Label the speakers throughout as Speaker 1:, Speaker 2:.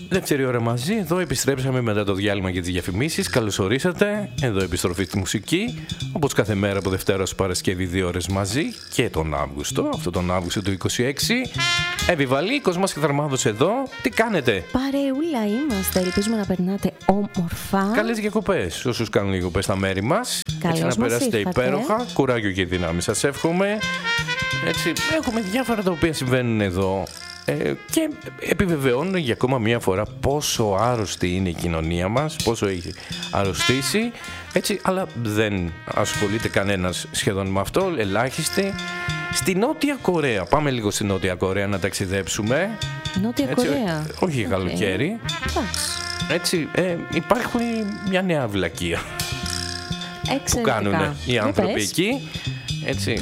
Speaker 1: Δεύτερη ώρα μαζί, εδώ επιστρέψαμε μετά το διάλειμμα για τις διαφημίσεις. Καλώς ορίσατε, εδώ επιστροφή στη μουσική. Όπως κάθε μέρα από Δευτέρα ως Παρασκευή 2 ώρες μαζί. Και τον Αύγουστο, αυτό τον Αύγουστο του 26. Εύη Κοσμάς και Θαρμάδος εδώ. Τι κάνετε?
Speaker 2: Παρεούλα είμαστε, ελπίζουμε να περνάτε όμορφα.
Speaker 1: Καλές διακοπές όσους κάνουν διακοπές στα μέρη μας.
Speaker 2: Καλώς
Speaker 1: έτσι να περάσετε
Speaker 2: ήρθατε.
Speaker 1: υπέροχα. Κουράγιο και δύναμη σας εύχομαι. Έτσι, έχουμε διάφορα τα οποία συμβαίνουν εδώ. Και επιβεβαιώνουν για ακόμα μία φορά πόσο άρρωστη είναι η κοινωνία μας, πόσο έχει αρρωστήσει, έτσι, αλλά δεν ασχολείται κανένας σχεδόν με αυτό, ελάχιστοι. Στη Νότια Κορέα, πάμε λίγο στη Νότια Κορέα να ταξιδέψουμε.
Speaker 2: Νότια
Speaker 1: έτσι,
Speaker 2: Κορέα.
Speaker 1: όχι καλοκαίρι. Έτσι, υπάρχει μια νέα βλακεία που κάνουν οι άνθρωποι εκεί. Έτσι,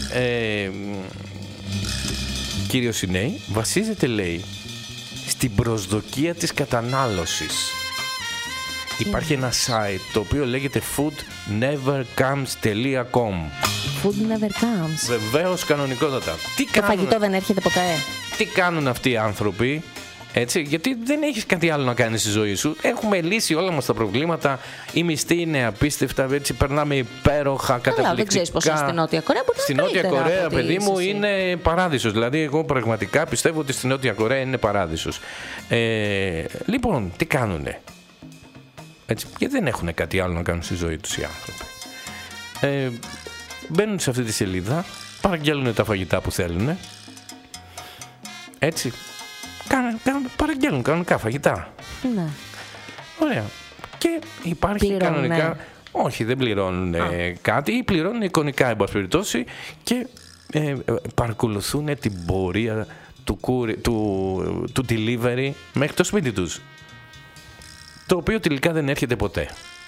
Speaker 1: κύριος οι νέοι, βασίζεται, λέει, στην προσδοκία της κατανάλωσης. Υπάρχει ένα site το οποίο λέγεται foodnevercomes.com.
Speaker 2: Food never comes.
Speaker 1: Βεβαίως, κανονικότατα.
Speaker 2: Το φαγητό δεν έρχεται ποτέ.
Speaker 1: Τι κάνουν αυτοί οι άνθρωποι? Έτσι, γιατί δεν έχεις κάτι άλλο να κάνεις στη ζωή σου. Έχουμε λύσει όλα μας τα προβλήματα. Η μισθή είναι απίστευτα. Έτσι, περνάμε υπέροχα, καταπληκτικά.
Speaker 2: Δεν ξέρεις πως στη Νότια Κορέα.
Speaker 1: Στη Νότια Κορέα, παιδί μου, είναι παράδεισος. Δηλαδή, εγώ πραγματικά πιστεύω ότι στη Νότια Κορέα είναι παράδεισος. Λοιπόν, τι κάνουνε? Έτσι, γιατί δεν έχουν κάτι άλλο να κάνουν στη ζωή τους οι άνθρωποι. Μπαίνουν σε αυτή τη σελίδα, παραγγέλνουν τα φαγητά που θέλουν. Έτσι. Παραγγέλνουν κανονικά φαγητά.
Speaker 2: Ναι.
Speaker 1: Ωραία. Και υπάρχει
Speaker 2: πληρώνουν,
Speaker 1: κανονικά.
Speaker 2: ναι.
Speaker 1: Όχι, δεν πληρώνουν κάτι, ή πληρώνουν εικονικά, εν πάση περιπτώσει, και παρακολουθούν την πορεία του delivery μέχρι το σπίτι τους. Το οποίο τελικά δεν έρχεται ποτέ.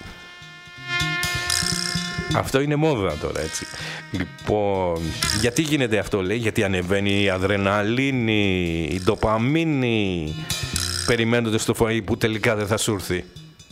Speaker 1: Αυτό είναι μόδα τώρα, έτσι. Λοιπόν, γιατί γίνεται αυτό, λέει? Γιατί ανεβαίνει η αδρεναλίνη, η ντοπαμίνη, περιμένοντας το φαΐ που τελικά δεν θα σου έρθει.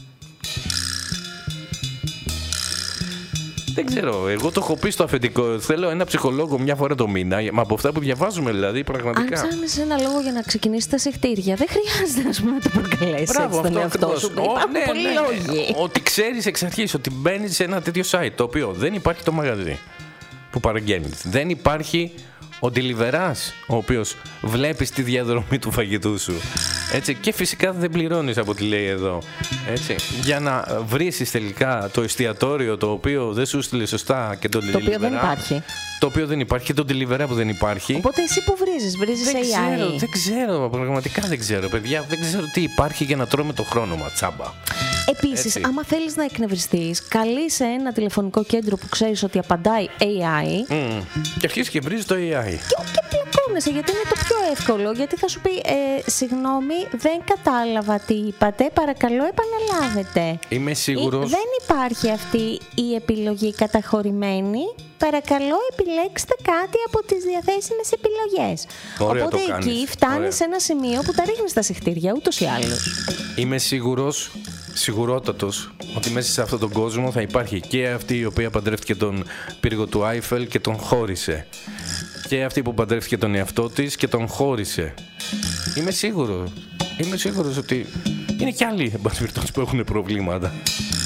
Speaker 1: Δεν ξέρω, εγώ το έχω πει στο αφεντικό. Θέλω ένα ψυχολόγο μια φορά το μήνα. Μα από αυτά που διαβάζουμε, δηλαδή, πραγματικά.
Speaker 2: Αν ψάχνεις ένα λόγο για να ξεκινήσεις τα συχτήρια, δεν χρειάζεται να το προκαλέσεις έτσι τον εαυτό σου. Υπάρχουν πολλοί λόγοι.
Speaker 1: Ότι ξέρεις εξ αρχής ότι μπαίνεις σε ένα τέτοιο site, το οποίο δεν υπάρχει το μαγαζί που παραγγέλνεις. Δεν υπάρχει ο deliverás, ο οποίος βλέπεις τη διαδρομή του φαγητού σου. Έτσι, και φυσικά δεν πληρώνεις από ό,τι λέει εδώ. Έτσι, για να βρήσεις τελικά το εστιατόριο το οποίο δεν σου στείλε σωστά και τον deliverá.
Speaker 2: Το οποίο δεν υπάρχει.
Speaker 1: Το οποίο δεν υπάρχει και τον deliverá που δεν υπάρχει.
Speaker 2: Οπότε εσύ που βρίζεις AI.
Speaker 1: Δεν ξέρω, πραγματικά δεν ξέρω, παιδιά. Δεν ξέρω τι υπάρχει για να τρώμε το χρόνο μας, τσάμπα.
Speaker 2: Επίσης, άμα θέλεις να εκνευριστείς, καλείσαι ένα τηλεφωνικό κέντρο που ξέρεις ότι απαντάει AI.
Speaker 1: Και αρχίζεις και βρίζεις το AI.
Speaker 2: Και πλακώνεσαι, γιατί είναι το πιο εύκολο. Γιατί θα σου πει, συγγνώμη, δεν κατάλαβα τι είπατε, παρακαλώ επαναλάβετε.
Speaker 1: Είμαι σίγουρος.
Speaker 2: Δεν υπάρχει αυτή η επιλογή καταχωρημένη. Παρακαλώ επιλέξτε κάτι από τις διαθέσιμες επιλογές.
Speaker 1: Ωραία.
Speaker 2: Οπότε εκεί φτάνεις σε ένα σημείο που τα ρίχνεις τα συχτήρια ούτως ή άλλως.
Speaker 1: Είμαι σιγουρότατος ότι μέσα σε αυτόν τον κόσμο θα υπάρχει και αυτή η οποία παντρεύτηκε τον πύργο του Άιφελ και τον χώρισε. Και αυτή που παντρεύτηκε τον εαυτό της και τον χώρισε. Είμαι σίγουρος ότι είναι κι άλλοι, εν πάση περιπτώσει, που έχουν προβλήματα.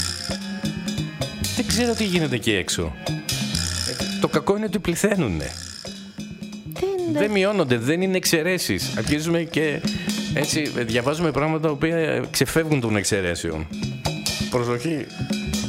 Speaker 1: Δεν ξέρω τι γίνεται εκεί έξω. Το κακό είναι ότι πληθαίνουνε. Δεν μειώνονται, δεν είναι εξαιρέσεις. Αρχίζουμε και έτσι διαβάζουμε πράγματα τα οποία ξεφεύγουν των εξαιρέσεων. Προσοχή.